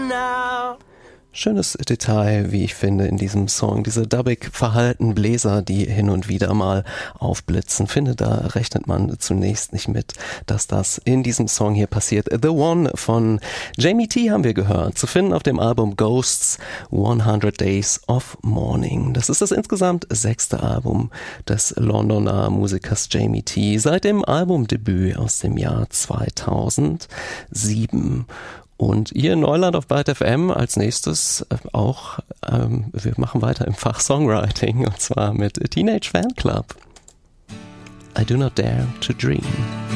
now. Schönes Detail, wie ich finde, in diesem Song. Diese dubbig verhaltenen Bläser, die hin und wieder mal aufblitzen. Finde, da rechnet man zunächst nicht mit, dass das in diesem Song hier passiert. The One von Jamie T haben wir gehört. Zu finden auf dem Album Ghosts 100 Days of Mourning. Das ist das insgesamt 6. Album des Londoner Musikers Jamie T. Seit dem Albumdebüt aus dem Jahr 2007. Und ihr in Neuland auf Byte FM als nächstes auch, wir machen weiter im Fach Songwriting und zwar mit Teenage Fan Club. I do not dare to dream.